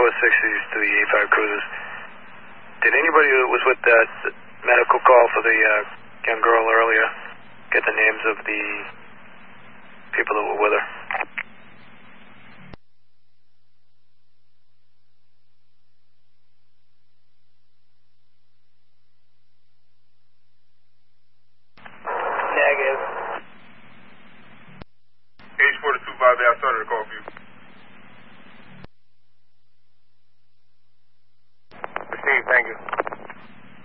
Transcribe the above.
460s to the 85 cruisers. Did anybody who was with that medical call for the young girl earlier get the names of the people that were with her? Negative. H42 Bobby, I started a call for you. Received, thank you.